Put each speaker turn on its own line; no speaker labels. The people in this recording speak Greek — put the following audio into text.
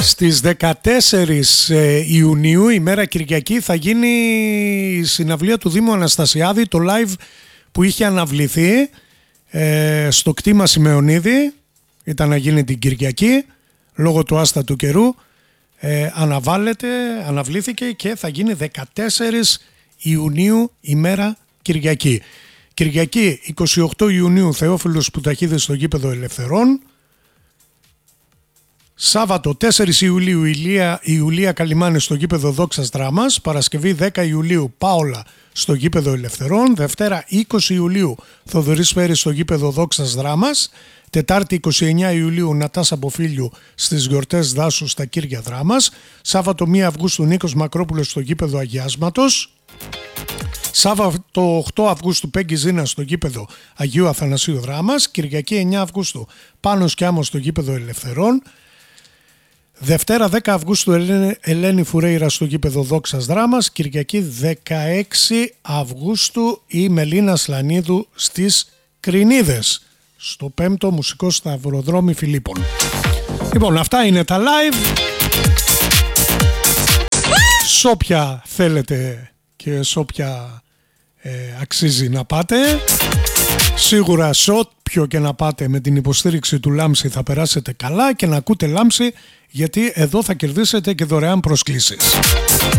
Στις 14 Ιουνίου, ημέρα Κυριακή, θα γίνει η συναυλία του Δήμου Αναστασιάδη, το live που είχε αναβληθεί στο κτήμα Σημεωνίδη. Ήταν να γίνει την Κυριακή, λόγω του άστατου καιρού. Αναβλήθηκε και θα γίνει 14 Ιουνίου, ημέρα Κυριακή. Κυριακή 28 Ιουνίου, Θεόφιλος Σπουταχίδης στο γήπεδο Ελευθερών. Σάββατο 4 Ιουλίου, Ιουλία Καλιμάνη στο γήπεδο Δόξας Δράμας. Παρασκευή 10 Ιουλίου, Πάολα στο γήπεδο Ελευθερών. Δευτέρα 20 Ιουλίου, Θοδωρής Φέρης στο γήπεδο Δόξας Δράμας. Τετάρτη 29 Ιουλίου, Νατάσα Μποφίλιου στις γιορτές δάσου στα Κύρια Δράμας. Σάββατο 1 Αυγούστου, Νίκος Μακρόπουλος στο γήπεδο Αγιάσματος. Σάββατο 8 Αυγούστου, Πέγγι Ζήνα στο γήπεδο Αγίου Αθανασίου Δράμας. Κυριακή 9 Αυγούστου, Πάνος και Άμμος στο γήπεδο Ελευθερών. Δευτέρα 10 Αυγούστου, Ελένη Φουρέιρα στο γήπεδο Δόξας Δράμας. Κυριακή 16 Αυγούστου, η Μελίνα Σλανίδου στις Κρινίδες, στο 5ο Μουσικό Σταυροδρόμι Φιλίππων. Λοιπόν, αυτά είναι τα live. Σ' όποια θέλετε και σ' όποια αξίζει να πάτε. Σίγουρα σε όποιο και να πάτε, με την υποστήριξη του Λάμψη θα περάσετε καλά και να ακούτε Λάμψη, γιατί εδώ θα κερδίσετε και δωρεάν προσκλήσεις.